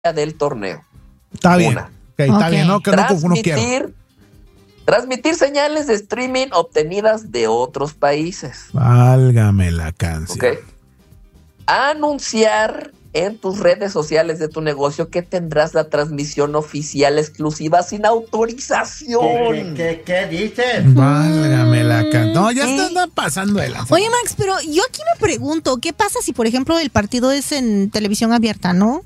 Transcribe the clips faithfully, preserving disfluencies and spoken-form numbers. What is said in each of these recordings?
del torneo. Está bien. Una. Okay, está Ok. bien, no, que no, no quiero. Transmitir, transmitir señales de streaming obtenidas de otros países. Válgame la canción. ¿Ok? Anunciar en tus redes sociales de tu negocio que tendrás la transmisión oficial exclusiva sin autorización. ¿Qué, qué, qué dices? Válgame la canción. No, ya está, está pasando de la. Oye, Max, pero yo aquí me pregunto, ¿qué pasa si, por ejemplo, el partido es en televisión abierta, no?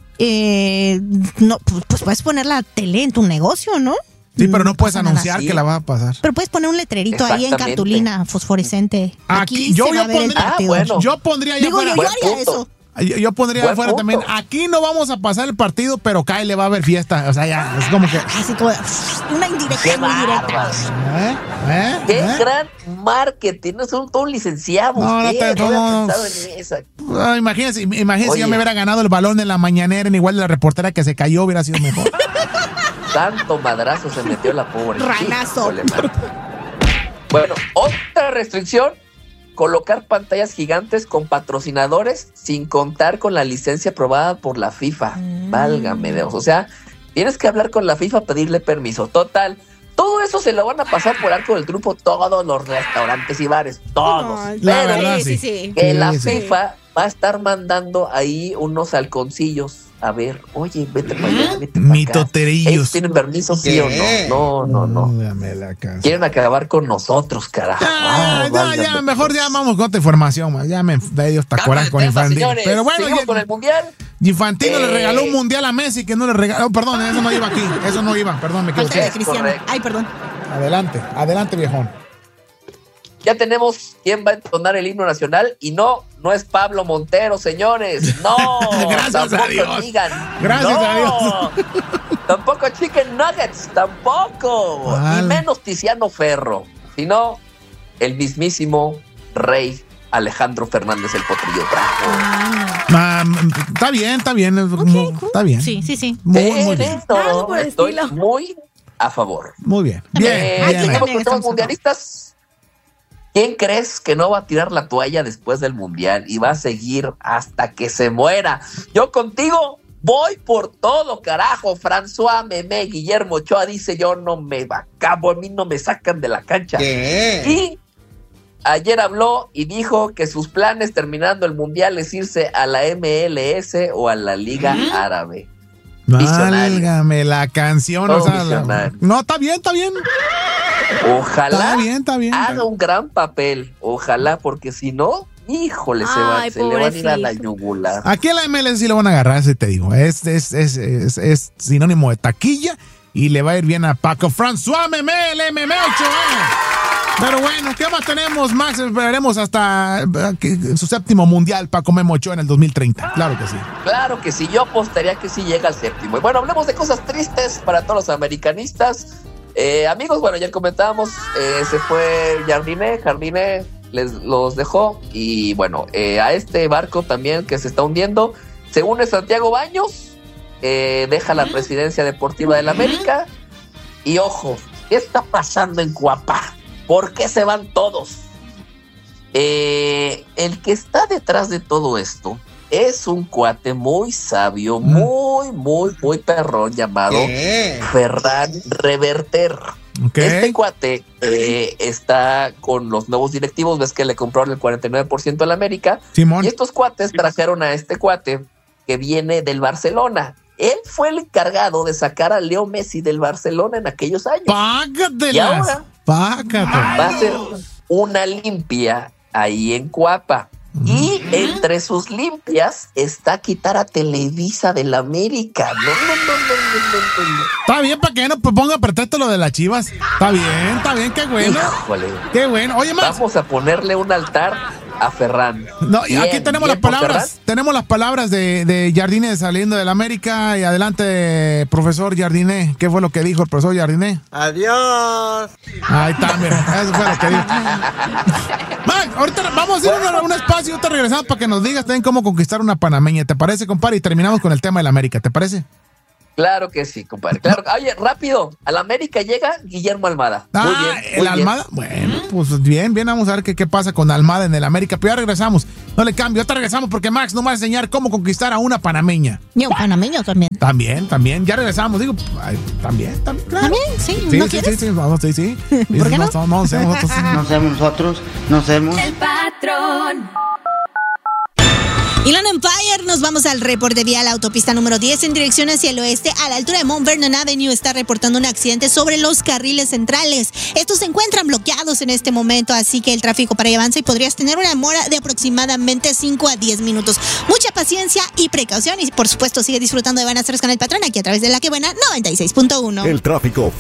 Eh, no, pues, pues puedes poner la tele en tu negocio, ¿no? Sí, pero no puedes pasa nada. anunciar Sí. que la vas a pasar. Pero puedes poner un letrerito ahí en Exactamente. cartulina fosforescente. Aquí, Aquí, yo- se va yo a ver el pondría- Ah, partido. bueno. Yo pondría allá Digo, yo, afuera. yo Buen haría punto. eso. Yo, yo pondría Buen afuera punto. también. Aquí no vamos a pasar el partido, pero Kyle le va a haber fiesta. O sea, ya, es como que. Así como una indirecta ¡Qué muy directa. bárbaro! ¿Eh? ¿Eh? ¡Qué ¿Eh? gran marketing! Es un, todo un licenciado. No, no usted, te- no, había no, no. pensado en esa. Ah, imagínense, imagínense si yo Oye. me hubiera ganado el balón en la mañanera, en igual de la reportera que se cayó, hubiera sido mejor. Tanto madrazo se metió la pobre. Ranazo. Híjole, man. Bueno, otra restricción: colocar pantallas gigantes con patrocinadores sin contar con la licencia aprobada por la FIFA. Mm. Válgame Dios. O sea, tienes que hablar con la FIFA, pedirle permiso. Total, todo eso se lo van a pasar por arco del triunfo todos los restaurantes y bares. Todos. Ay, La Pero verdad, sí, sí. sí, sí. que Sí, la sí. FIFA va a estar mandando ahí unos halconcillos. A ver, oye, vete para allá, vete para acá. Mitoterillos. ¿Ellos tienen permiso, sí ¿Qué? o no? No, no, no. Dame la canción. Quieren acabar con nosotros, carajo. Ya, Ah, ya, válgame. ya, mejor ya vamos con otra información, man. Ya me de ellos Cambio tacuaran de con tema, Infantino. señores. Pero bueno, Seguimos ya- con el mundial. Infantino le Eh. regaló un mundial a Messi que no le regaló. Oh, perdón, eso no iba aquí. Eso no iba, perdón, me Falta de equivoqué. Cristiano. correcto. Ay, perdón. Adelante, adelante, viejón. Ya tenemos quién va a entonar el himno nacional y no, no es Pablo Montero, señores. No, Gracias a tampoco Dios. digan. Gracias no. a Dios. Tampoco Chicken Nuggets, tampoco. Vale. Y menos Tiziano Ferro, sino el mismísimo rey Alejandro Fernández el Potrillo Bravo. Ah, Ah, está bien, está bien. es ok, muy- cool. Está bien. Sí, sí, sí. Muy, muy De bien. esto Algo por el estoy estilo. muy a favor. Muy bien. Bien, Eh, bien. aquí tenemos también con temas estamos a mundialistas. ¿Quién crees que no va a tirar la toalla después del mundial y va a seguir hasta que se muera? Yo contigo voy por todo, carajo. François Memé, Guillermo Ochoa dice: yo no me acabo, a mí no me sacan de la cancha. ¿Qué? Y ayer habló y dijo que sus planes terminando el mundial es irse a la M L S o a la Liga Árabe. Visionario. Válgame la canción. Todo o sea, la- visionario. no, está bien, está bien. Ojalá Está bien, está bien. haga un gran papel. Ojalá, porque si no, híjole, se, va, Ay, se le van a ir a la pobrecito. yugular. Aquí en la M L S sí lo van a agarrar, ese te digo. Es, es, es, es, es sinónimo de taquilla y le va a ir bien a Paco François Memé, el M M ocho. Pero bueno, ¿qué más tenemos, Max? Esperaremos hasta eh, que- su séptimo mundial, Paco Memo Ochoa, en el dos mil treinta. Claro que sí. Claro que sí, yo apostaría que sí llega al séptimo. Y bueno, hablemos de cosas tristes para todos los americanistas. Eh, amigos, bueno, ya comentábamos, eh, se fue Jardiné, Jardiné les los dejó. Y bueno, eh, a este barco también que se está hundiendo, se une Santiago Baños, eh, deja la presidencia deportiva del América. Y ojo, ¿qué está pasando en Cuapá? ¿Por qué se van todos? Eh, el que está detrás de todo esto es un cuate muy sabio, muy, muy, muy perrón llamado ¿Qué? Ferran Reverter. Ok. Este cuate eh, está con los nuevos directivos, ves que le compraron el cuarenta y nueve por ciento a la América, Simón. y estos cuates trajeron a este cuate que viene del Barcelona. Él fue el encargado de sacar a Leo Messi del Barcelona en aquellos años. Págatelas. Y ahora Págatelas. va a ser una limpia ahí en Cuapa. Y entre sus limpias está quitar a Televisa del América. No, no, no, no, no, no, no. Está bien, para que no pues, ponga pretexto lo de las chivas. Está bien, está bien, qué bueno. Híjole. Qué bueno. Oye, Max. Vamos a ponerle un altar a Ferran. No, y Bien, aquí tenemos bien las por palabras, Ferran. tenemos las palabras de, de Jardiné saliendo del América. Y adelante, profesor Jardiné. ¿Qué fue lo que dijo el profesor Jardiné? Adiós. Ahí está, mira, eso fue lo que dijo. Max, ahorita vamos a ir a un, un espacio, ahorita regresamos para que nos digas también cómo conquistar una panameña. ¿Te parece, compadre? Y terminamos con el tema del América, ¿te parece? Claro que sí, compadre. Claro. Oye, rápido. A la América llega Guillermo Almada. Muy Ah, bien. el muy Almada. Bien. Bueno, pues bien, bien. Vamos a ver qué, qué pasa con Almada en el América. Pero ya regresamos. No le cambio. Ahorita regresamos porque Max nos va a enseñar cómo conquistar a una panameña. Y a un panameño también. También, también. Ya regresamos. Digo, ay, también, también. Claro. ¿También? Sí. Sí, ¿No sí, quieres? sí, sí, vamos, sí, sí. ¿Por qué no? No, no, no, sé, nosotros, No somos nosotros, no somos. El patrón. Inland Empire, nos vamos al reporte vial. La autopista número diez en dirección hacia el oeste, a la altura de Mount Vernon Avenue, está reportando un accidente sobre los carriles centrales. Estos se encuentran bloqueados en este momento, así que el tráfico para allá avanza y podrías tener una demora de aproximadamente cinco a diez minutos. Mucha paciencia y precaución y, por supuesto, sigue disfrutando de Buenas Tardes con el Patrón aquí a través de La Que Buena noventa y seis punto uno. El tráfico.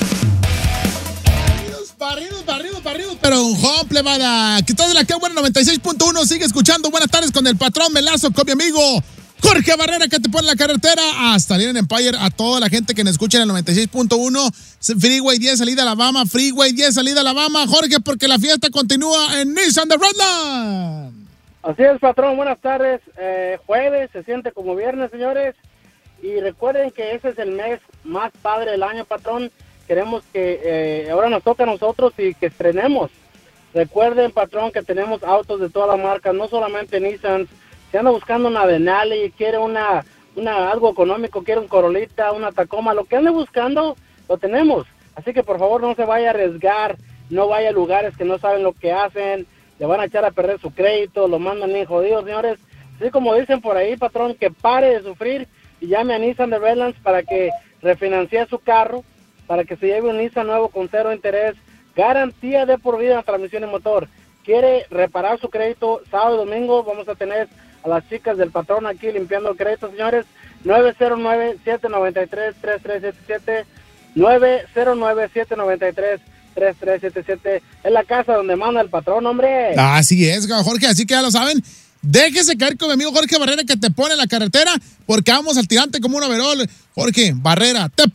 Barridos, barridos, barridos, pero un home, plebada. Que todo de La Que Buena noventa y seis punto uno sigue escuchando Buenas Tardes con el Patrón. Melazo con mi amigo Jorge Barrera, que te pone la carretera hasta Inland Empire. A toda la gente que nos escucha en el noventa y seis punto uno, Freeway diez, salida a Alabama, Freeway diez, salida a Alabama. Jorge, porque la fiesta continúa en Nissan de Redland. Así es, Patrón, buenas tardes. Eh, jueves, se siente como viernes, señores. Y recuerden que ese es el mes más padre del año, Patrón. Queremos que eh, ahora nos toca a nosotros y que estrenemos. Recuerden, Patrón, que tenemos autos de todas las marcas, no solamente Nissan. Si anda buscando una Denali, quiere una, una algo económico, quiere un Corolita, una Tacoma, lo que ande buscando, lo tenemos. Así que por favor no se vaya a arriesgar, no vaya a lugares que no saben lo que hacen, le van a echar a perder su crédito, lo mandan bien jodido, señores. Así como dicen por ahí, Patrón, que pare de sufrir y llame a Nissan de Redlands para que refinancie su carro, para que se lleve un Nissan nuevo con cero interés, garantía de por vida en la transmisión y motor. Quiere reparar su crédito, sábado y domingo vamos a tener a las chicas del Patrón aquí limpiando el crédito, señores. nueve cero nueve, siete nueve tres, tres tres siete siete, nueve cero nueve, siete nueve tres, tres tres siete siete, es la casa donde manda el Patrón, hombre. Así es, Jorge, así que ya lo saben. Déjese caer con mi amigo Jorge Barrera, que te pone la carretera, porque vamos al tirante como un overol. Jorge Barrera, ¡te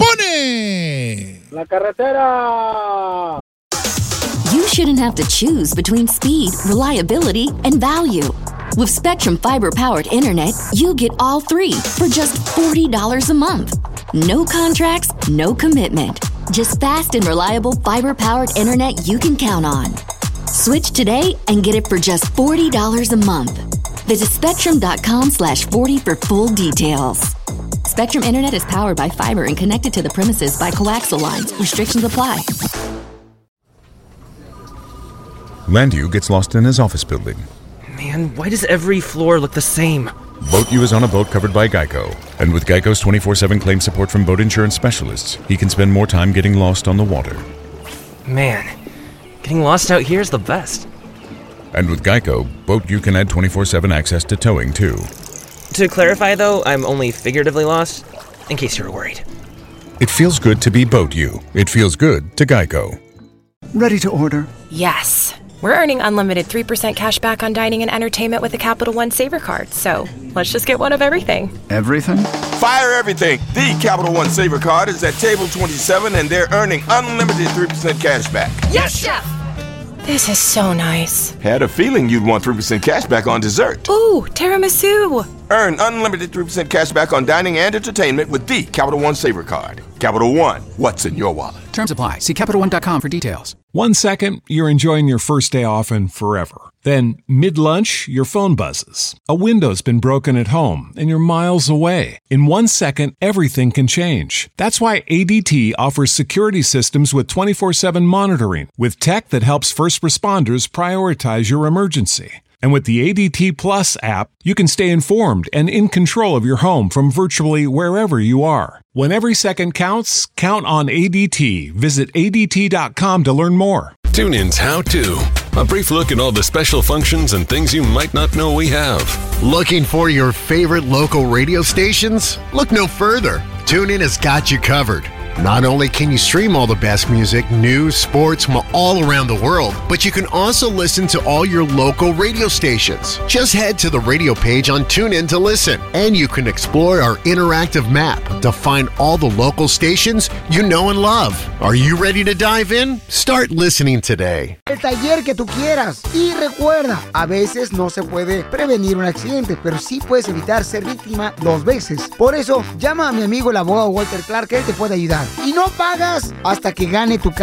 pone! La carretera. You shouldn't have to choose between speed, reliability, and value. With Spectrum Fiber-powered internet, you get all three for just forty dollars a month. No contracts, no commitment. Just fast and reliable fiber-powered internet you can count on. Switch today and get it for just forty dollars a month. Visit spectrum.com slash 40 for full details. Spectrum Internet is powered by fiber and connected to the premises by coaxial lines. Restrictions apply. Landu gets lost in his office building. Man, why does every floor look the same? BoatU is on a boat covered by Geico. And with Geico's twenty-four seven claim support from boat insurance specialists, he can spend more time getting lost on the water. Man, getting lost out here is the best. And with Geico, BoatU can add twenty-four seven access to towing, too. To clarify, though, I'm only figuratively lost, in case you were worried. It feels good to be BoatU. It feels good to Geico. Ready to order? Yes. We're earning unlimited three percent cash back on dining and entertainment with the Capital One Saver Card, so let's just get one of everything. Everything? Fire everything! The Capital One Saver Card is at table twenty-seven and they're earning unlimited three percent cash back. Yes, Chef! This is so nice. Had a feeling you'd want three percent cash back on dessert. Ooh, tiramisu! Earn unlimited three percent cash back on dining and entertainment with the Capital One Saver Card. Capital One, what's in your wallet? Terms apply. See Capital One dot com for details. One second, you're enjoying your first day off and forever. Then, mid-lunch, your phone buzzes. A window's been broken at home, and you're miles away. In one second, everything can change. That's why A D T offers security systems with twenty-four seven monitoring, with tech that helps first responders prioritize your emergency. And with the A D T Plus app, you can stay informed and in control of your home from virtually wherever you are. When every second counts, count on A D T. Visit A D T dot com to learn more. TuneIn's How To. A brief look at all the special functions and things you might not know we have. Looking for your favorite local radio stations? Look no further. TuneIn has got you covered. Not only can you stream all the best music, news, sports from all around the world, but you can also listen to all your local radio stations. Just head to the radio page on TuneIn to listen, and you can explore our interactive map to find all the local stations you know and love. Are you ready to dive in? Start listening today. El taller que tú quieras. Y recuerda, a veces no se puede prevenir un accidente, pero sí puedes evitar ser víctima dos veces. Por eso, llama a mi amigo el abogado Walter Clark, que él te puede ayudar. Y no pagas hasta que gane tu